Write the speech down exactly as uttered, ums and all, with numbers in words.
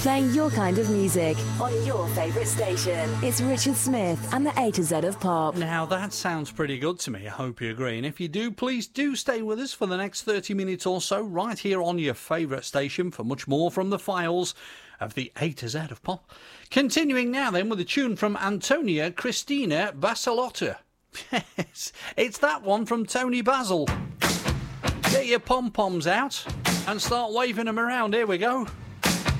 Playing your kind of music on your favourite station. It's Richard Smith and the A to Z of Pop. Now that sounds pretty good to me. I hope you agree. And if you do, please do stay with us for the next thirty minutes or so right here on your favourite station for much more from the files of the A to Z of Pop. Continuing now then with a tune from Antonia Cristina Basilotta. Yes, it's that one from Tony Basil. Get your pom-poms out and start waving them around. Here we go.